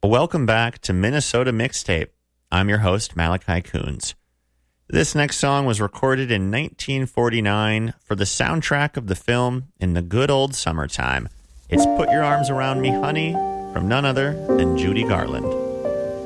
Welcome back to Minnesota Mixtape. I'm your host, Malachi Coons. This next song was recorded in 1949 for the soundtrack of the film In the Good Old Summertime. It's Put Your Arms Around Me, Honey, from none other than Judy Garland.